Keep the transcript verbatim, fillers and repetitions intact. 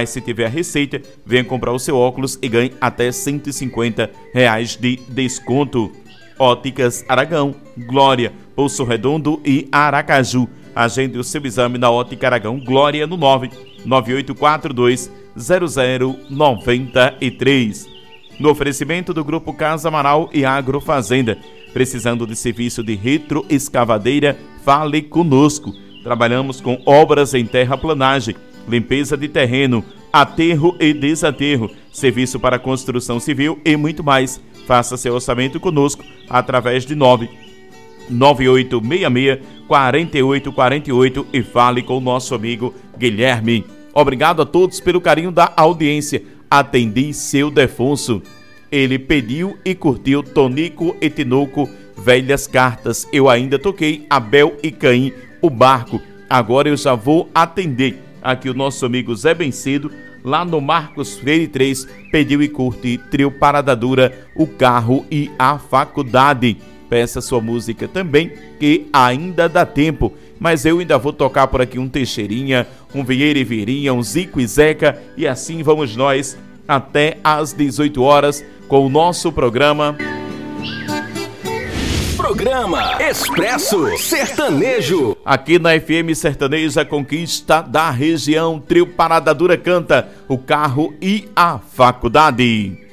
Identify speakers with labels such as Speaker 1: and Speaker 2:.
Speaker 1: Se tiver receita, venha comprar o seu óculos e ganhe até cento e cinquenta reais de desconto. Óticas Aragão, Glória, Poço Redondo e Aracaju. Agende o seu exame na Ótica Aragão Glória no nove nove oito quatro dois zero zero nove três. No oferecimento do Grupo Casa Amaral e Agrofazenda. Precisando de serviço de retroescavadeira? Fale conosco. Trabalhamos com obras em terraplanagem, limpeza de terreno, aterro e desaterro, serviço para construção civil e muito mais. Faça seu orçamento conosco através de nove nove oito seis seis quatro oito quatro oito e fale com o nosso amigo Guilherme. Obrigado a todos pelo carinho da audiência. Atendi seu Defonso. Ele pediu e curtiu Tonico e Tinoco, Velhas Cartas. Eu ainda toquei Abel e Caim, O Barco. Agora eu já vou atender. Aqui o nosso amigo Zé Bencedo, lá no Marcos Freire três, pediu e curte Trio Parada Dura, O Carro e a Faculdade. Peça sua música também, que ainda dá tempo. Mas eu ainda vou tocar por aqui um Teixeirinha, um Vieira e Vieirinha, um Zico e Zeca. E assim vamos nós até às dezoito horas com o nosso programa...
Speaker 2: Programa Expresso Sertanejo.
Speaker 1: Aqui na F M Sertaneja Conquista da Região, Trio Parada Dura canta O Carro e a Faculdade.